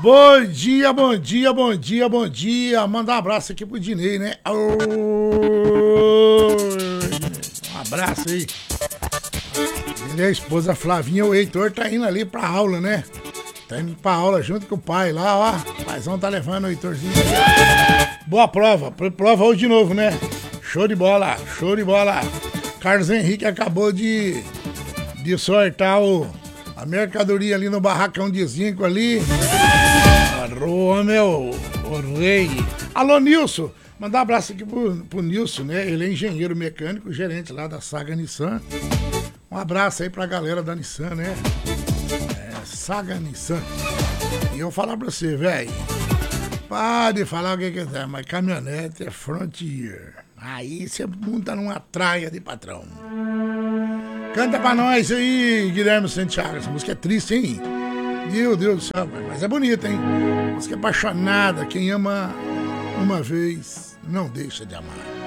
Bom dia, bom dia, bom dia, bom dia. Manda um abraço aqui pro Dinei, né? Um abraço aí. Ele é a esposa Flavinha, o Heitor tá indo ali pra aula, né? Tá indo pra aula junto com o pai lá, ó. O paizão tá levando o Heitorzinho. Boa prova, prova hoje de novo, né? Show de bola, show de bola. Carlos Henrique acabou de sortar a mercadoria ali no barracão de zinco ali. Alô, meu, o rei. Alô, Nilson. Mandar um abraço aqui pro Nilson, né? Ele é engenheiro mecânico, gerente lá da Saga Nissan. Um abraço aí pra galera da Nissan, né? Saga Nissan. E eu vou falar pra você, velho. Pode falar o que quiser, mas caminhonete é Frontier. Aí você monta numa traia de patrão. Canta pra nós aí, Guilherme Santiago. Essa música é triste, hein? Meu Deus do céu, mas é bonita, hein? Música apaixonada. Quem ama uma vez, não deixa de amar.